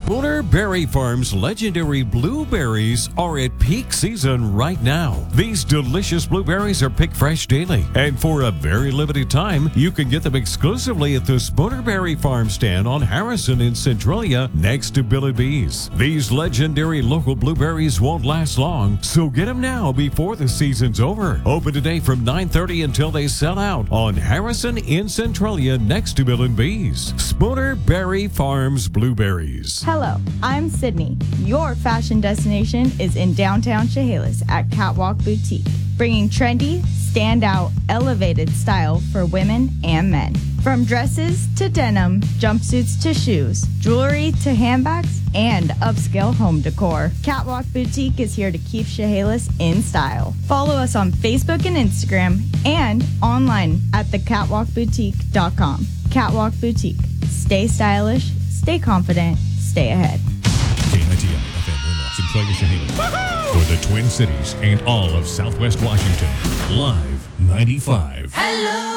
Spooner Berry Farm's legendary blueberries are at peak season right now. These delicious blueberries are picked fresh daily, and for a very limited time, you can get them exclusively at the Spooner Berry Farm stand on Harrison in Centralia next to Bill and Bees. These legendary local blueberries won't last long, so get them now before the season's over. Open today from 9:30 until they sell out on Harrison in Centralia next to Bill and Bees. Spooner Berry Farms Blueberries. Hello, I'm Sydney. Your fashion destination is in downtown Chehalis at Catwalk Boutique, bringing trendy, standout, elevated style for women and men. From dresses to denim, jumpsuits to shoes, jewelry to handbags, and upscale home decor, Catwalk Boutique is here to keep Chehalis in style. Follow us on Facebook and Instagram and online at thecatwalkboutique.com. Catwalk Boutique. Stay stylish, stay confident, stay ahead. KITI FM in Centralia, Chehalis. For the Twin Cities and all of Southwest Washington. Live 95. Hello.